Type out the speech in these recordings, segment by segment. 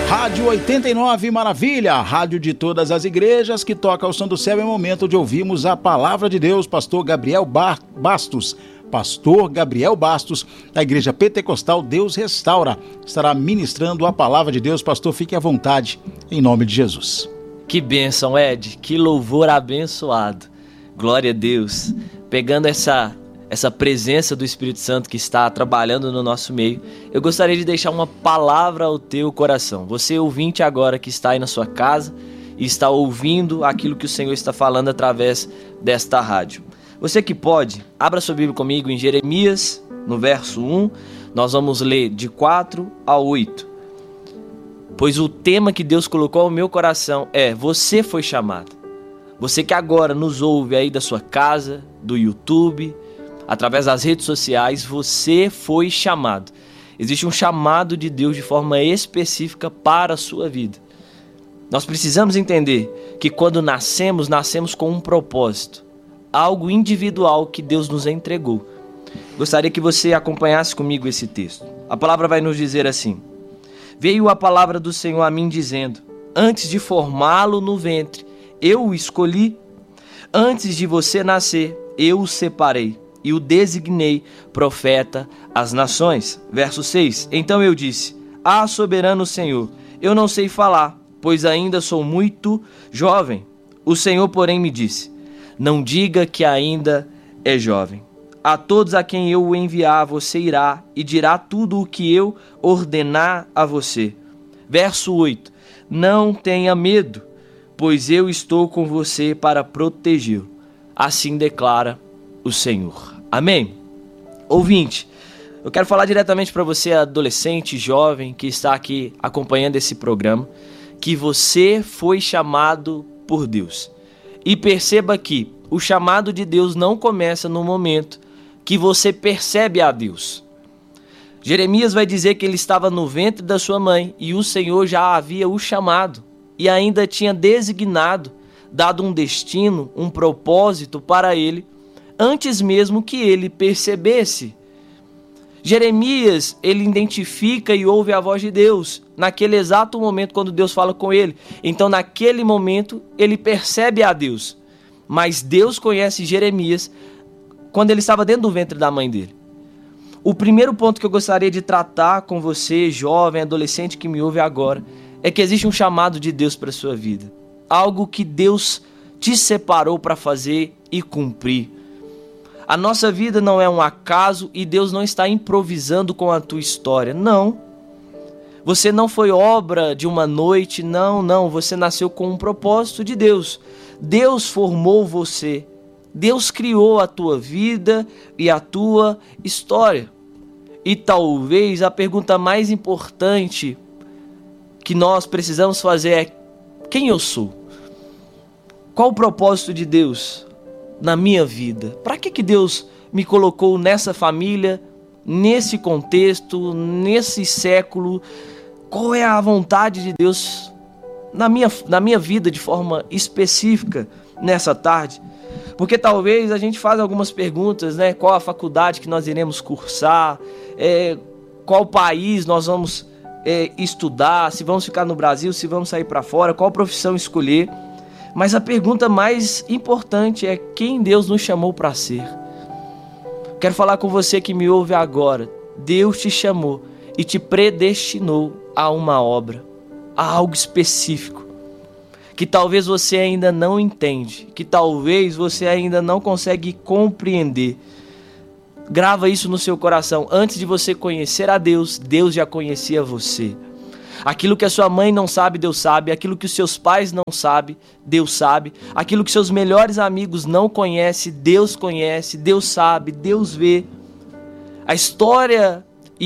Rádio 89 Maravilha, a rádio de todas as igrejas que toca ao som do céu. É momento de ouvirmos a palavra de Deus. Pastor Gabriel Bastos, da Igreja Pentecostal Deus Restaura, estará ministrando a palavra de Deus. Pastor, fique à vontade, em nome de Jesus. Que bênção, Ed, que louvor abençoado. Glória a Deus. Pegando essa presença do Espírito Santo que está trabalhando no nosso meio, eu gostaria de deixar uma palavra ao teu coração. Você ouvinte agora que está aí na sua casa e está ouvindo aquilo que o Senhor está falando através desta rádio. Você que pode, abra sua Bíblia comigo em Jeremias, no verso 1, nós vamos ler de 4 a 8. Pois o tema que Deus colocou ao meu coração é: você foi chamado. Você que agora nos ouve aí da sua casa, do YouTube, através das redes sociais, você foi chamado. Existe um chamado de Deus de forma específica para a sua vida. Nós precisamos entender que quando nascemos com um propósito, algo individual que Deus nos entregou. Gostaria que você acompanhasse comigo esse texto. A palavra vai nos dizer assim: veio a palavra do Senhor a mim dizendo: antes de formá-lo no ventre, eu o escolhi. Antes de você nascer, eu o separei e o designei profeta às nações. Verso 6. Então eu disse: ah, soberano Senhor, eu não sei falar, pois ainda sou muito jovem. O Senhor, porém, me disse: não diga que ainda é jovem. A todos a quem eu o enviar, você irá e dirá tudo o que eu ordenar a você. Verso 8. Não tenha medo, pois eu estou com você para protegê-lo. Assim declara o Senhor. Amém? Ouvinte, eu quero falar diretamente para você, adolescente, jovem, que está aqui acompanhando esse programa, que você foi chamado por Deus. E perceba que o chamado de Deus não começa no momento que você percebe a Deus. Jeremias vai dizer que ele estava no ventre da sua mãe e o Senhor já havia o chamado e ainda tinha designado, dado um destino, um propósito para ele, antes mesmo que ele percebesse. Jeremias, ele identifica e ouve a voz de Deus naquele exato momento quando Deus fala com ele. Então, naquele momento, ele percebe a Deus. Mas Deus conhece Jeremias quando ele estava dentro do ventre da mãe dele. O primeiro ponto que eu gostaria de tratar com você, jovem, adolescente que me ouve agora, é que existe um chamado de Deus para a sua vida. Algo que Deus te separou para fazer e cumprir. A nossa vida não é um acaso e Deus não está improvisando com a tua história. Não. Você não foi obra de uma noite, não. Você nasceu com um propósito de Deus. Deus formou você. Deus criou a tua vida e a tua história. E talvez a pergunta mais importante que nós precisamos fazer é: quem eu sou? Qual o propósito de Deus na minha vida? Para que Deus me colocou nessa família, nesse contexto, nesse século? Qual é a vontade de Deus na minha vida de forma específica nessa tarde? Porque talvez a gente faça algumas perguntas, né? Qual a faculdade que nós iremos cursar? Qual país nós vamos estudar? Se vamos ficar no Brasil, se vamos sair para fora? Qual profissão escolher? Mas a pergunta mais importante é: quem Deus nos chamou para ser? Quero falar com você que me ouve agora. Deus te chamou e te predestinou a uma obra, a algo específico, que talvez você ainda não entende, que talvez você ainda não consegue compreender. Grava isso no seu coração. Antes de você conhecer a Deus, Deus já conhecia você. Aquilo que a sua mãe não sabe, Deus sabe. Aquilo que os seus pais não sabem, Deus sabe. Aquilo que seus melhores amigos não conhecem, Deus conhece. Deus sabe, Deus vê. A história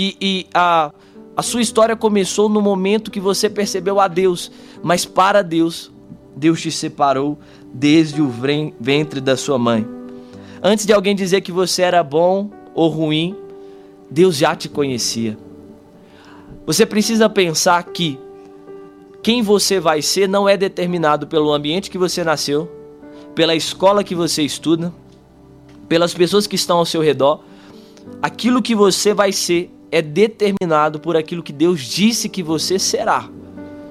a sua história começou no momento que você percebeu a Deus. Mas para Deus, Deus te separou desde o ventre da sua mãe. Antes de alguém dizer que você era bom ou ruim, Deus já te conhecia. Você precisa pensar que quem você vai ser não é determinado pelo ambiente que você nasceu, pela escola que você estuda, pelas pessoas que estão ao seu redor. Aquilo que você vai ser é determinado por aquilo que Deus disse que você será.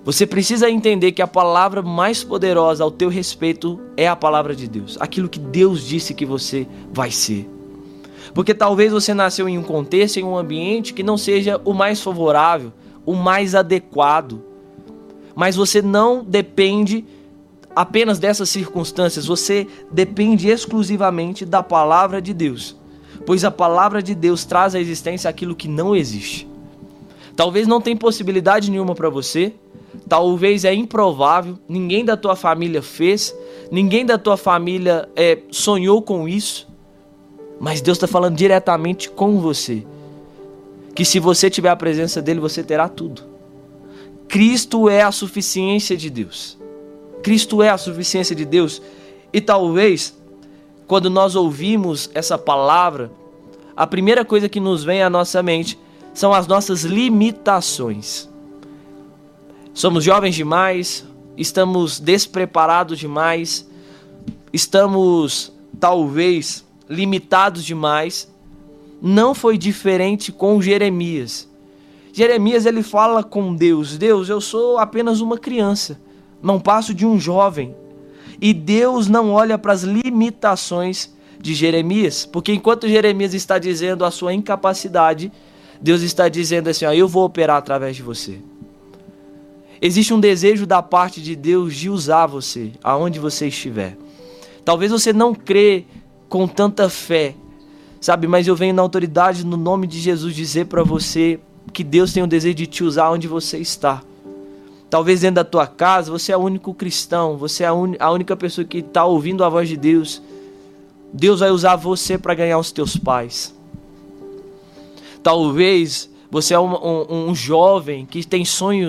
Você precisa entender que a palavra mais poderosa ao teu respeito é a palavra de Deus. Aquilo que Deus disse que você vai ser. Porque talvez você nasceu em um contexto, em um ambiente que não seja o mais favorável, o mais adequado. Mas você não depende apenas dessas circunstâncias, você depende exclusivamente da palavra de Deus. Pois a palavra de Deus traz à existência aquilo que não existe. Talvez não tenha possibilidade nenhuma para você, talvez é improvável, ninguém da tua família fez, ninguém da tua família sonhou com isso, mas Deus está falando diretamente com você, que se você tiver a presença dele, você terá tudo. Cristo é a suficiência de Deus. Cristo é a suficiência de Deus. E talvez, quando nós ouvimos essa palavra, a primeira coisa que nos vem à nossa mente são as nossas limitações. Somos jovens demais, estamos despreparados demais, estamos talvez limitados demais. Não foi diferente com Jeremias. Jeremias, ele fala com Deus: Deus, eu sou apenas uma criança, não passo de um jovem. E Deus não olha para as limitações de Jeremias, porque enquanto Jeremias está dizendo a sua incapacidade, Deus está dizendo assim: eu vou operar através de você. Existe um desejo da parte de Deus de usar você, aonde você estiver. Talvez você não crê com tanta fé, sabe? Mas eu venho na autoridade, no nome de Jesus, dizer para você que Deus tem o desejo de te usar onde você está. Talvez dentro da tua casa, você é o único cristão, você é a única pessoa que está ouvindo a voz de Deus. Deus vai usar você para ganhar os teus pais. Talvez você é um jovem que tem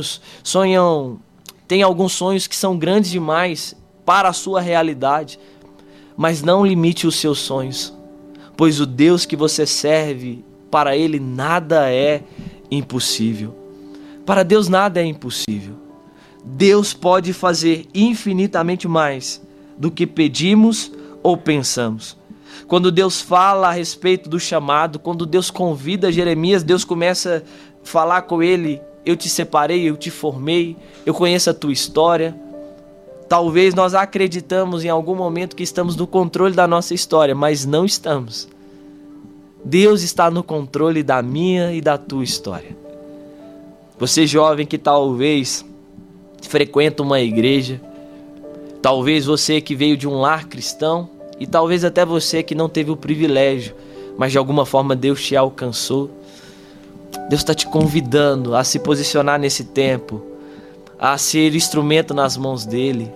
tem alguns sonhos que são grandes demais para a sua realidade, mas não limite os seus sonhos, pois o Deus que você serve, para Ele nada é impossível. Para Deus nada é impossível. Deus pode fazer infinitamente mais do que pedimos ou pensamos. Quando Deus fala a respeito do chamado, quando Deus convida Jeremias, Deus começa a falar com ele: eu te separei, eu te formei, eu conheço a tua história. Talvez nós acreditamos em algum momento que estamos no controle da nossa história, mas não estamos. Deus está no controle da minha e da tua história. Você jovem que talvez frequenta uma igreja, talvez você que veio de um lar cristão, e talvez até você que não teve o privilégio, mas de alguma forma Deus te alcançou. Deus está te convidando a se posicionar nesse tempo, a ser instrumento nas mãos dele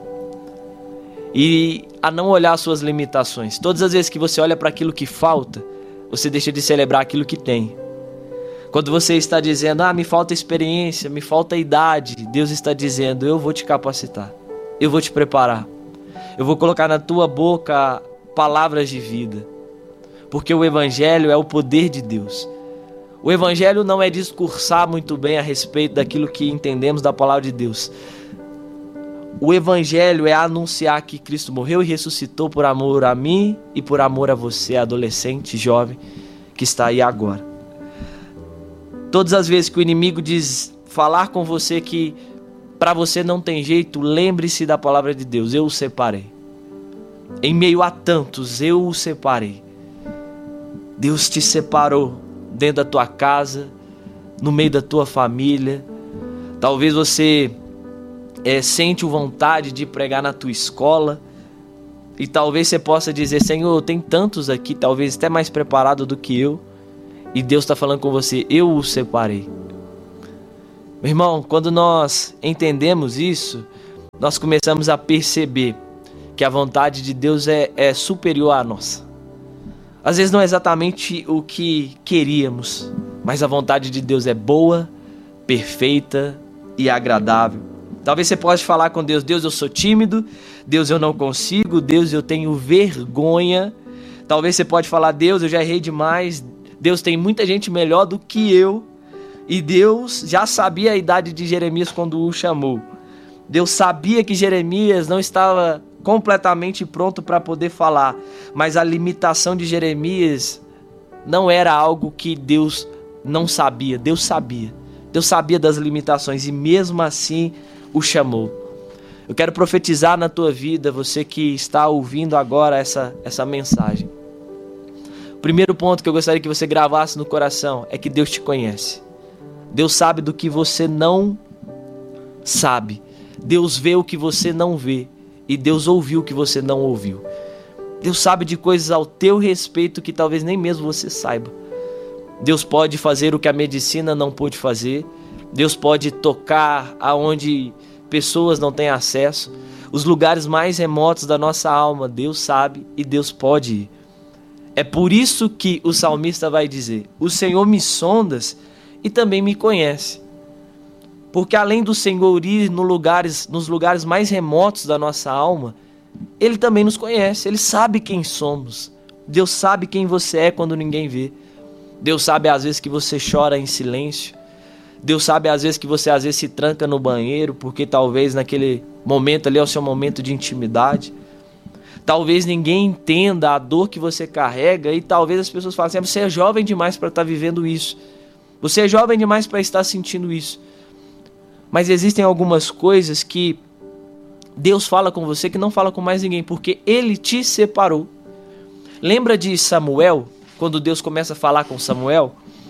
e a não olhar as suas limitações. Todas as vezes que você olha para aquilo que falta, você deixa de celebrar aquilo que tem. Quando você está dizendo: me falta experiência, me falta idade, Deus está dizendo: eu vou te capacitar, eu vou te preparar, eu vou colocar na tua boca palavras de vida, porque o Evangelho é o poder de Deus. O Evangelho não é discursar muito bem a respeito daquilo que entendemos da palavra de Deus. O Evangelho é anunciar que Cristo morreu e ressuscitou por amor a mim e por amor a você, adolescente, jovem, que está aí agora. Todas as vezes que o inimigo diz falar com você que para você não tem jeito, lembre-se da palavra de Deus: eu o separei. Em meio a tantos, eu o separei. Deus te separou dentro da tua casa, no meio da tua família. Talvez você sente vontade de pregar na tua escola, e talvez você possa dizer: Senhor, tem tantos aqui, talvez até mais preparado do que eu, e Deus está falando com você: eu o separei. Meu irmão, quando nós entendemos isso, nós começamos a perceber que a vontade de Deus é superior à nossa. Às vezes não é exatamente o que queríamos, mas a vontade de Deus é boa, perfeita e agradável. Talvez você possa falar com Deus: Deus, eu sou tímido, Deus, eu não consigo, Deus, eu tenho vergonha. Talvez você pode falar: Deus, eu já errei demais, Deus, tem muita gente melhor do que eu. E Deus já sabia a idade de Jeremias quando o chamou. Deus sabia que Jeremias não estava completamente pronto para poder falar, mas a limitação de Jeremias não era algo que Deus não sabia. Deus sabia. Deus sabia das limitações e mesmo assim o chamou. Eu quero profetizar na tua vida, você que está ouvindo agora essa mensagem. O primeiro ponto que eu gostaria que você gravasse no coração é que Deus te conhece. Deus sabe do que você não sabe. Deus vê o que você não vê. E Deus ouviu o que você não ouviu. Deus sabe de coisas ao teu respeito que talvez nem mesmo você saiba. Deus pode fazer o que a medicina não pôde fazer. Deus pode tocar aonde pessoas não têm acesso. Os lugares mais remotos da nossa alma, Deus sabe e Deus pode ir. É por isso que o salmista vai dizer: o Senhor me sondas e também me conhece. Porque além do Senhor ir nos lugares mais remotos da nossa alma, Ele também nos conhece, Ele sabe quem somos. Deus sabe quem você é quando ninguém vê. Deus sabe às vezes que você chora em silêncio. Deus sabe às vezes que você se tranca no banheiro, porque talvez naquele momento ali é o seu momento de intimidade. Talvez ninguém entenda a dor que você carrega e talvez as pessoas falem assim: você é jovem demais para estar vivendo isso. Você é jovem demais para estar sentindo isso. Mas existem algumas coisas que Deus fala com você que não fala com mais ninguém, porque Ele te separou. Lembra de Samuel, quando Deus começa a falar com Samuel?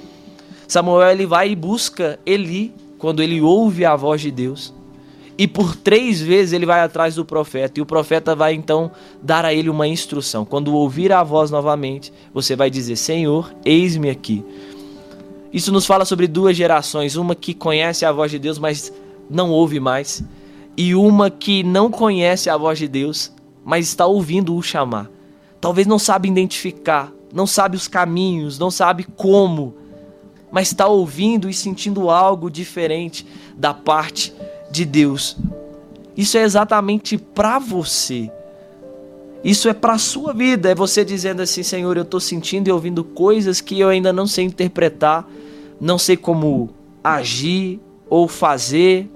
Samuel ele vai e busca Eli, quando ele ouve a voz de Deus. E por 3 vezes ele vai atrás do profeta. E o profeta vai então dar a ele uma instrução. Quando ouvir a voz novamente, você vai dizer: Senhor, eis-me aqui. Isso nos fala sobre 2 gerações. Uma que conhece a voz de Deus, mas não ouve mais. E uma que não conhece a voz de Deus, mas está ouvindo-o chamar. Talvez não sabe identificar, não sabe os caminhos, não sabe como, mas está ouvindo e sentindo algo diferente da parte de Deus. Isso é exatamente para você. Isso é para a sua vida. É você dizendo assim: Senhor, eu estou sentindo e ouvindo coisas que eu ainda não sei interpretar, não sei como agir ou fazer.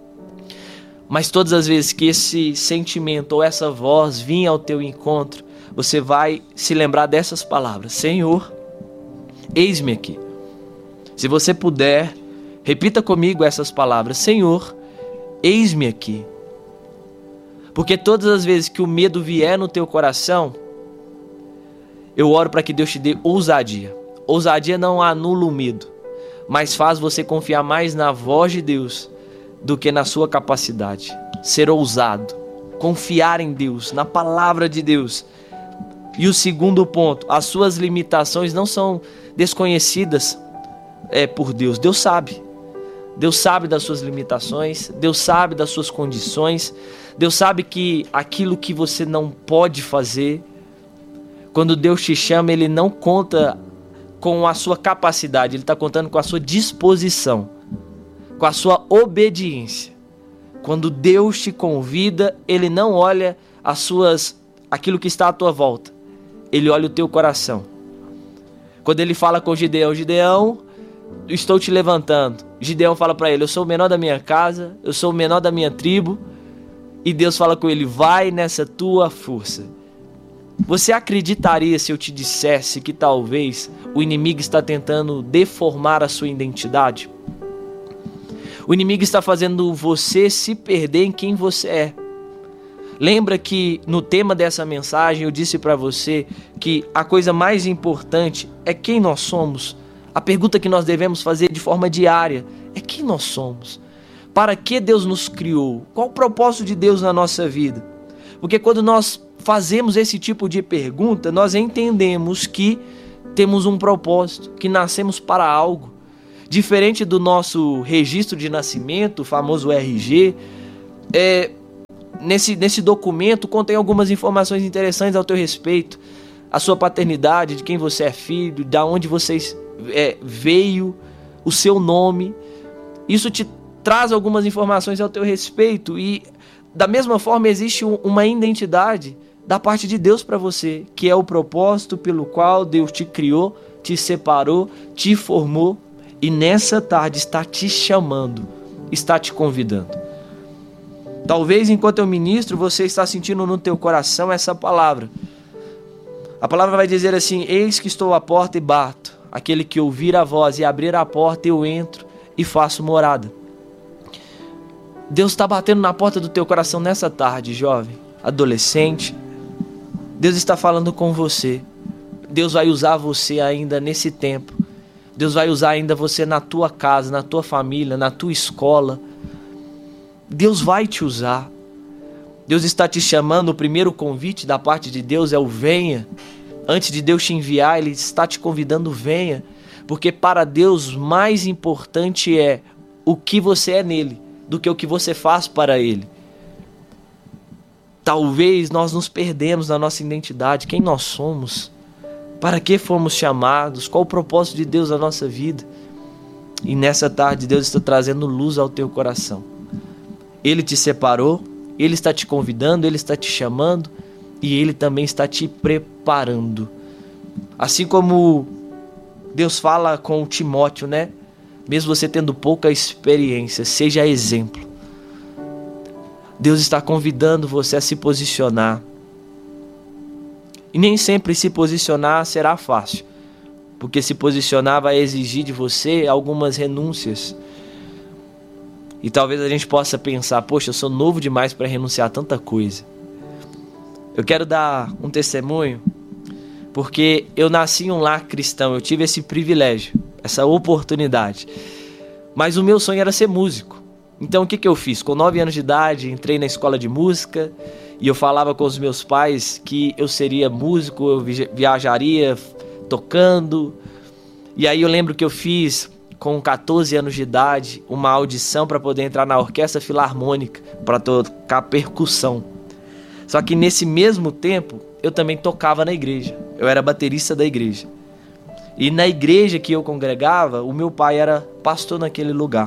Mas todas as vezes que esse sentimento ou essa voz vir ao teu encontro, você vai se lembrar dessas palavras: Senhor, eis-me aqui. Se você puder, repita comigo essas palavras: Senhor, eis-me aqui. Porque todas as vezes que o medo vier no teu coração, eu oro para que Deus te dê ousadia. Ousadia não anula o medo, mas faz você confiar mais na voz de Deus do que na sua capacidade. Ser ousado, confiar em Deus, na palavra de Deus. E o segundo ponto: as suas limitações não são desconhecidas por Deus. Deus sabe. Deus sabe das suas limitações, Deus sabe das suas condições, Deus sabe que aquilo que você não pode fazer, quando Deus te chama, Ele não conta com a sua capacidade, Ele está contando com a sua disposição, com a sua obediência. Quando Deus te convida, Ele não olha aquilo que está à tua volta, Ele olha o teu coração. Quando Ele fala com Gideão: Gideão, estou te levantando. Gideão fala para ele: eu sou o menor da minha casa, eu sou o menor da minha tribo. E Deus fala com ele: vai nessa tua força. Você acreditaria se eu te dissesse que talvez o inimigo está tentando deformar a sua identidade? O inimigo está fazendo você se perder em quem você é. Lembra que no tema dessa mensagem eu disse para você que a coisa mais importante é quem nós somos. A pergunta que nós devemos fazer de forma diária é: quem nós somos? Para que Deus nos criou? Qual o propósito de Deus na nossa vida? Porque quando nós fazemos esse tipo de pergunta, nós entendemos que temos um propósito, que nascemos para algo. Diferente do nosso registro de nascimento, o famoso RG, nesse documento contém algumas informações interessantes ao teu respeito. A sua paternidade, de quem você é filho, de onde você veio, o seu nome. Isso te traz algumas informações ao teu respeito. E da mesma forma existe uma identidade da parte de Deus para você, que é o propósito pelo qual Deus te criou, te separou, te formou e nessa tarde está te chamando, está te convidando. Talvez enquanto eu ministro, você está sentindo no teu coração essa palavra. A palavra vai dizer assim: eis que estou à porta e bato. Aquele que ouvir a voz e abrir a porta, eu entro e faço morada. Deus está batendo na porta do teu coração nessa tarde, jovem, adolescente. Deus está falando com você. Deus vai usar você ainda nesse tempo. Deus vai usar ainda você na tua casa, na tua família, na tua escola. Deus vai te usar. Deus está te chamando. O primeiro convite da parte de Deus é o venha. Antes de Deus te enviar, Ele está te convidando, venha. Porque para Deus mais importante é o que você é nele do que o que você faz para Ele. Talvez nós nos perdemos na nossa identidade, quem nós somos, para que fomos chamados, qual o propósito de Deus na nossa vida. E nessa tarde Deus está trazendo luz ao teu coração. Ele te separou, Ele está te convidando, Ele está te chamando e Ele também está te preparando. Assim como Deus fala com Timóteo, né? Mesmo você tendo pouca experiência, seja exemplo. Deus está convidando você a se posicionar. E nem sempre se posicionar será fácil, porque se posicionar vai exigir de você algumas renúncias. E talvez a gente possa pensar, poxa, eu sou novo demais para renunciar a tanta coisa. Eu quero dar um testemunho, porque eu nasci em um lar cristão, eu tive esse privilégio, essa oportunidade. Mas o meu sonho era ser músico. Então o que eu fiz? Com 9 anos de idade, entrei na escola de música e eu falava com os meus pais que eu seria músico, eu viajaria tocando. E aí eu lembro que eu fiz, com 14 anos de idade, uma audição para poder entrar na orquestra filarmônica, para tocar percussão. Só que nesse mesmo tempo, eu também tocava na igreja. Eu era baterista da igreja. E na igreja que eu congregava, o meu pai era pastor naquele lugar.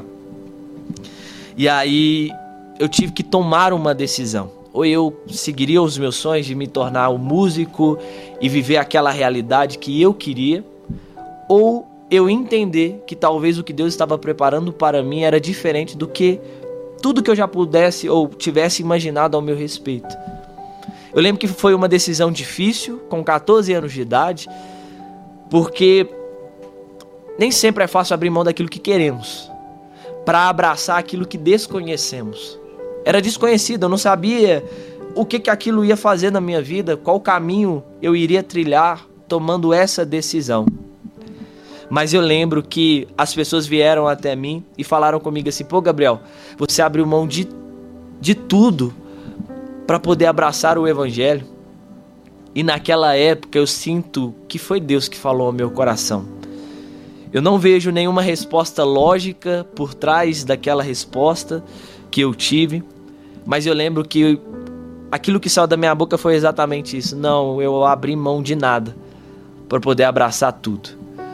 E aí eu tive que tomar uma decisão. Ou eu seguiria os meus sonhos de me tornar um músico e viver aquela realidade que eu queria, ou eu entender que talvez o que Deus estava preparando para mim era diferente do que tudo que eu já pudesse ou tivesse imaginado ao meu respeito. Eu lembro que foi uma decisão difícil, com 14 anos de idade, porque nem sempre é fácil abrir mão daquilo que queremos para abraçar aquilo que desconhecemos. Era desconhecido, eu não sabia o que aquilo ia fazer na minha vida, qual caminho eu iria trilhar tomando essa decisão. Mas eu lembro que as pessoas vieram até mim e falaram comigo assim, pô Gabriel, você abriu mão de tudo para poder abraçar o evangelho. E naquela época eu sinto que foi Deus que falou ao meu coração. Eu não vejo nenhuma resposta lógica por trás daquela resposta que eu tive, mas eu lembro que aquilo que saiu da minha boca foi exatamente isso. Não, eu abri mão de nada para poder abraçar tudo.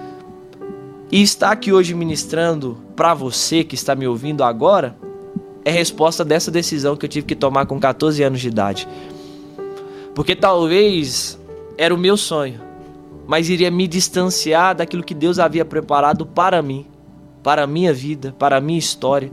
E estar aqui hoje ministrando para você que está me ouvindo agora é resposta dessa decisão que eu tive que tomar com 14 anos de idade. Porque talvez era o meu sonho, mas iria me distanciar daquilo que Deus havia preparado para mim, para a minha vida, para a minha história.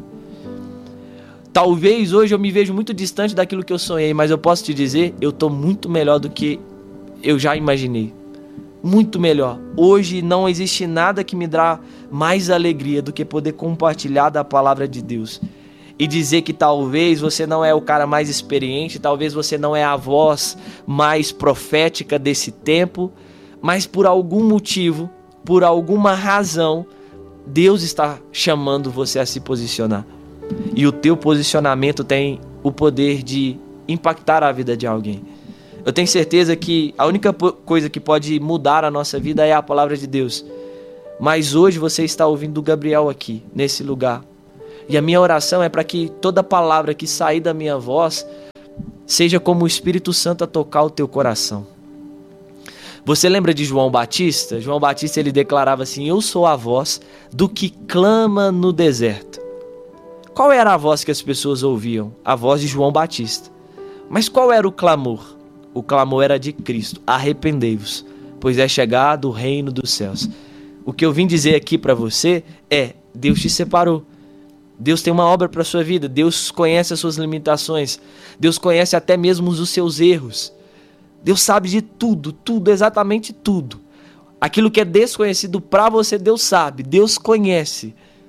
Talvez hoje eu me vejo muito distante daquilo que eu sonhei, mas eu posso te dizer, eu estou muito melhor do que eu já imaginei. Muito melhor. Hoje não existe nada que me dá mais alegria do que poder compartilhar da palavra de Deus. E dizer que talvez você não é o cara mais experiente, talvez você não é a voz mais profética desse tempo, mas por algum motivo, por alguma razão, Deus está chamando você a se posicionar. E o teu posicionamento tem o poder de impactar a vida de alguém. Eu tenho certeza que a única coisa que pode mudar a nossa vida é a palavra de Deus. Mas hoje você está ouvindo o Gabriel aqui, nesse lugar. E a minha oração é para que toda palavra que sair da minha voz seja como o Espírito Santo a tocar o teu coração. Você lembra de João Batista? João Batista ele declarava assim, eu sou a voz do que clama no deserto. Qual era a voz que as pessoas ouviam? A voz de João Batista. Mas qual era o clamor? O clamor era de Cristo. Arrependei-vos, pois é chegado o reino dos céus. O que eu vim dizer aqui para você é, Deus te separou. Deus tem uma obra para a sua vida. Deus conhece as suas limitações. Deus conhece até mesmo os seus erros. Deus sabe de tudo, tudo, exatamente tudo. Aquilo que é desconhecido para você, Deus sabe, Deus conhece.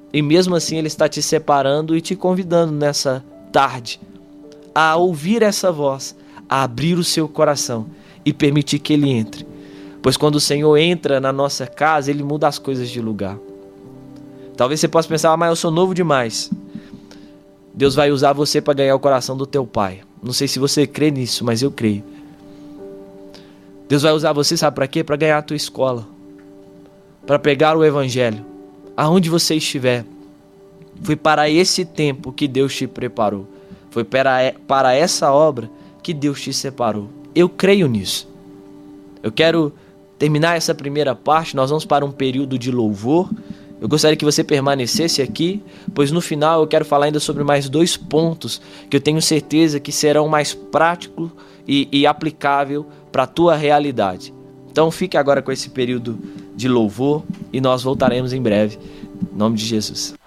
E mesmo assim Ele está te separando e te convidando nessa tarde a ouvir essa voz, a abrir o seu coração e permitir que Ele entre. Pois quando o Senhor entra na nossa casa, Ele muda as coisas de lugar. Talvez você possa pensar, mas eu sou novo demais. Deus vai usar você para ganhar o coração do teu pai. Não sei se você crê nisso, mas eu creio. Deus vai usar você, sabe para quê? Para ganhar a tua escola. Para pegar o evangelho. Aonde você estiver. Foi para esse tempo que Deus te preparou. Foi para essa obra que Deus te separou. Eu creio nisso. Eu quero terminar essa primeira parte. Nós vamos para um período de louvor. Eu gostaria que você permanecesse aqui, pois no final eu quero falar ainda sobre mais 2 pontos que eu tenho certeza que serão mais práticos e aplicável para a tua realidade. Então fique agora com esse período de louvor e nós voltaremos em breve. Em nome de Jesus.